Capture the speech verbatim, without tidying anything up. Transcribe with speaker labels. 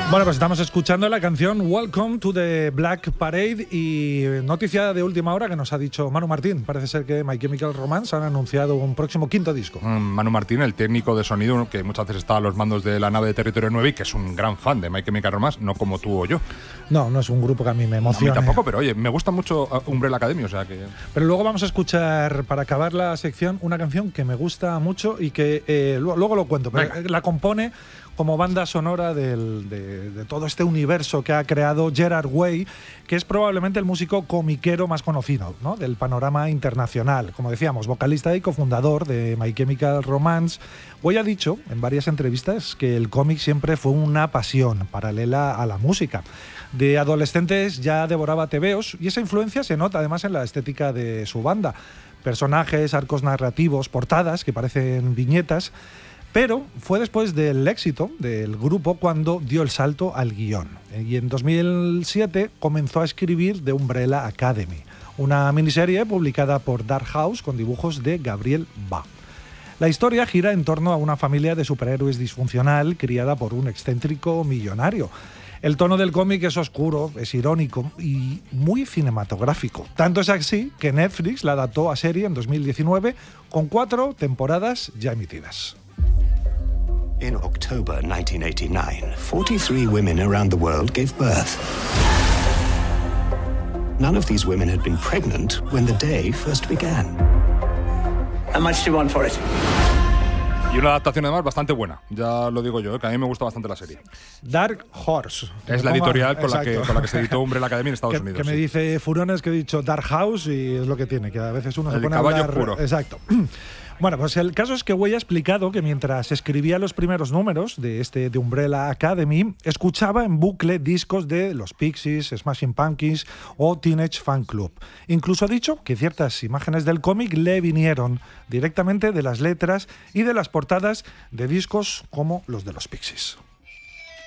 Speaker 1: Bueno, pues estamos escuchando la canción Welcome to the Black Parade y noticia de última hora que nos ha dicho Manu Martín. Parece ser que My Chemical Romance han anunciado un próximo quinto disco.
Speaker 2: Manu Martín, el técnico de sonido que muchas veces está a los mandos de la nave de Territorio nueve y que es un gran fan de My Chemical Romance, no como tú o yo.
Speaker 1: No, no es un grupo que a mí me emociona.
Speaker 2: A mí tampoco, pero oye, me gusta mucho Umbrella Academy, o sea que...
Speaker 1: Pero luego vamos a escuchar, para acabar la sección, una canción que me gusta mucho y que eh, luego lo cuento, pero Venga. la compone como banda sonora del, de, de todo este universo que ha creado Gerard Way, que es probablemente el músico comiquero más conocido, ¿no?, del panorama internacional. Como decíamos, vocalista y cofundador de My Chemical Romance. Way ha dicho en varias entrevistas que el cómic siempre fue una pasión paralela a la música. De adolescentes ya devoraba tebeos y esa influencia se nota además en la estética de su banda. Personajes, arcos narrativos, portadas que parecen viñetas. Pero fue después del éxito del grupo cuando dio el salto al guión. Y en dos mil siete comenzó a escribir The Umbrella Academy, una miniserie publicada por Dark House con dibujos de Gabriel Ba. La historia gira en torno a una familia de superhéroes disfuncional criada por un excéntrico millonario. El tono del cómic es oscuro, es irónico y muy cinematográfico. Tanto es así que Netflix la adaptó a serie en dos mil diecinueve con cuatro temporadas ya emitidas.
Speaker 3: In October nineteen eighty-nine, forty-three women around the world gave birth. None of these women had been pregnant when the day first began.
Speaker 4: How much do you want for it?
Speaker 2: Y una adaptación además bastante buena, ya lo digo yo, que a mí me gusta bastante la serie.
Speaker 1: Dark Horse.
Speaker 2: Es la editorial con la, que, con la que se editó Umbrella Academy en Estados
Speaker 1: que,
Speaker 2: Unidos.
Speaker 1: Que me
Speaker 2: sí.
Speaker 1: dice Furones que he dicho Dark House y es lo que tiene, que a veces uno
Speaker 2: el
Speaker 1: se pone
Speaker 2: caballo
Speaker 1: a hablar…
Speaker 2: puro.
Speaker 1: Exacto. Bueno, pues el caso es que Way ha explicado que mientras escribía los primeros números de este de Umbrella Academy, escuchaba en bucle discos de los Pixies, Smashing Pumpkins o Teenage Fan Club. Incluso ha dicho que ciertas imágenes del cómic le vinieron directamente de las letras y de las portadas de discos como los de los Pixies.